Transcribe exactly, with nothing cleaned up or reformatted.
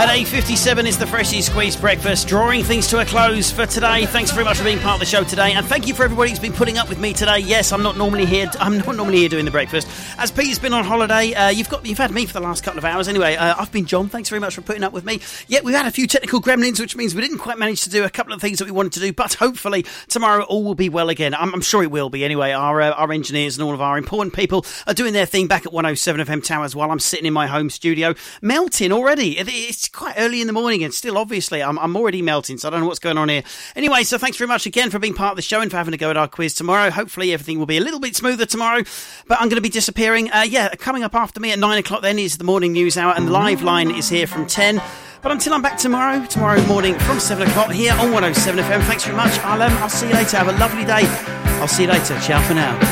At eight fifty-seven is the Freshly Squeezed Breakfast, drawing things to a close for today. Thanks very much for being part of the show today, and thank you for everybody who's been putting up with me today. Yes, I'm not normally here. I'm not normally here doing the breakfast. As Pete's been on holiday, uh, you've got you've had me for the last couple of hours. Anyway, uh, I've been John. Thanks very much for putting up with me. Yeah, we've had a few technical gremlins, which means we didn't quite manage to do a couple of things that we wanted to do, but hopefully tomorrow all will be well again. I'm, I'm sure it will be. Anyway, our uh, our engineers and all of our important people are doing their thing back at one oh seven F M Towers while I'm sitting in my home studio, melting already. It's quite early in the morning, and still, obviously, I'm, I'm already melting, so I don't know what's going on here. Anyway, so thanks very much again for being part of the show and for having a go at our quiz tomorrow. Hopefully, everything will be a little bit smoother tomorrow, but I'm going to be disappearing. Uh, yeah, coming up after me at nine o'clock then is the morning news hour, and the live line is here from ten. But until I'm back tomorrow, tomorrow morning from seven o'clock here on one oh seven F M, thanks very much. I'll, um, I'll see you later. Have a lovely day. I'll see you later. Ciao for now.